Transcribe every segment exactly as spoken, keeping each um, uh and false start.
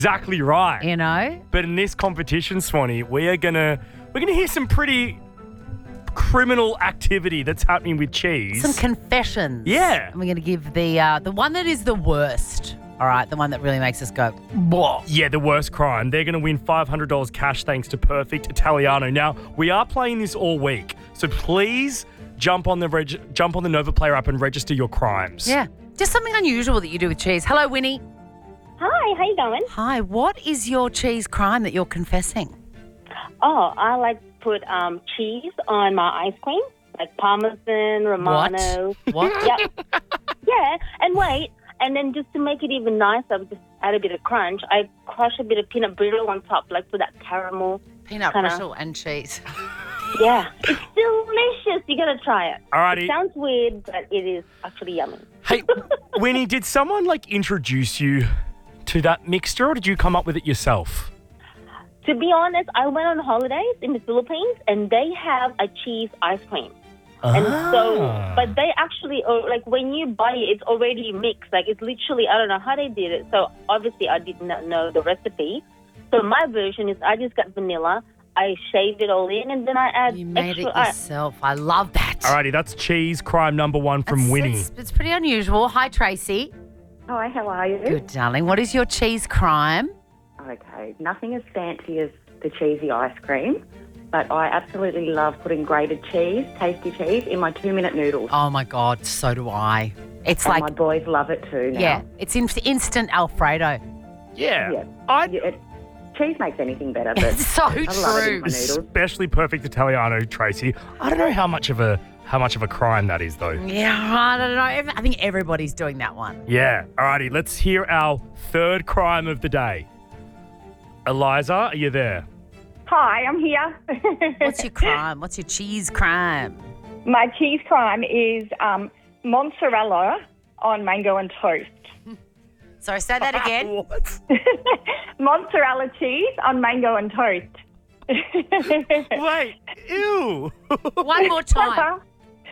Exactly right. You know? But in this competition, Swanee, we are gonna we're gonna hear some pretty criminal activity that's happening with cheese. Some confessions. Yeah. And we're going to give the uh, the one that is the worst. All right, the one that really makes us go, whoa. Yeah, the worst crime. They're going to win five hundred dollars cash thanks to Perfect Italiano. Now, we are playing this all week, so please jump on the reg- jump on the Nova Player app and register your crimes. Yeah, just something unusual that you do with cheese. Hello, Winnie. Hi, how you going? Hi, what is your cheese crime that you're confessing? Oh, I like to put um, cheese on my ice cream, like Parmesan, Romano. What? What? Yep. Yeah, and wait, and then just to make it even nicer, just add a bit of crunch. I crush a bit of peanut brittle on top, like for that caramel. Peanut kinda. brittle and cheese. Yeah, it's delicious. You got to try it. Alrighty. It sounds weird, but it is actually yummy. Hey, Winnie, did someone like introduce you to that mixture, or did you come up with it yourself? To be honest, I went on holidays in the Philippines, and they have a cheese ice cream. And so, but they actually, uh, like when you buy it, it's already mixed. Like it's literally, I don't know how they did it. So obviously I did not know the recipe. So my version is I just got vanilla. I shaved it all in, and then I add You made extra it yourself. I love that. Alrighty, that's cheese crime number one from It's- Winnie. It's, it's pretty unusual. Hi, Tracy. Hi, how are you? Good, darling. What is your cheese crime? Okay, nothing as fancy as the cheesy ice cream, but I absolutely love putting grated cheese, tasty cheese, in my two-minute noodles. Oh, my God. So do I. It's and like, my boys love it too now. yeah, it's in, instant Alfredo. Yeah. Yeah. I Yeah, it, cheese makes anything better, but It's so I love it in true. my noodles. especially Perfect Italiano, Tracy. I don't know how much of a how much of a crime that is, though. Yeah, I don't know. Every- I think everybody's doing that one. Yeah. Alrighty, let's hear our third crime of the day. Eliza, are you there? Hi, I'm here. What's your crime? What's your cheese crime? My cheese crime is um, mozzarella on mango and toast. Sorry, say that again. What? Mozzarella cheese on mango and toast. Wait, ew. One more time.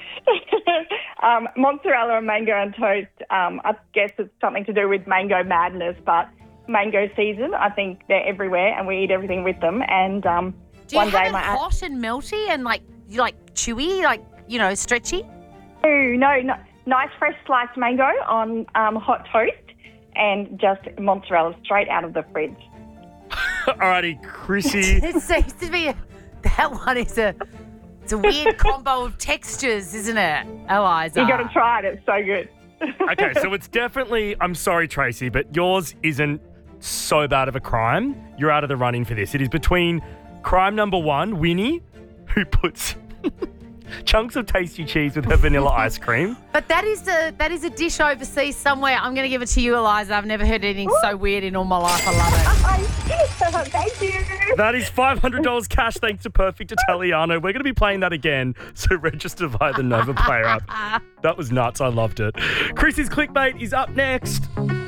um, mozzarella and mango and toast. Um, I guess it's something to do with mango madness, but mango season. I think they're everywhere, and we eat everything with them. And um, Do you one have day it my hot and melty and like you like chewy, like, you know, stretchy? no, no, no, nice fresh sliced mango on um, hot toast, and just mozzarella straight out of the fridge. Alrighty, Chrissy. It seems to be a, that one is a it's a weird combo of textures, isn't it, Eliza? You got to try it; it's so good. Okay, so it's definitely, I'm sorry, Tracy, but yours isn't so bad of a crime. You're out of the running for this. It is between crime number one, Winnie, who puts chunks of tasty cheese with her vanilla ice cream. But that is a that is a dish overseas somewhere. I'm going to give it to you, Eliza. I've never heard anything so weird in all my life. I love it. Thank you. That is five hundred dollars cash thanks to Perfect Italiano. We're going to be playing that again, so register via the Nova Player app. That was nuts. I loved it. Chrissy's Clickbait is up next.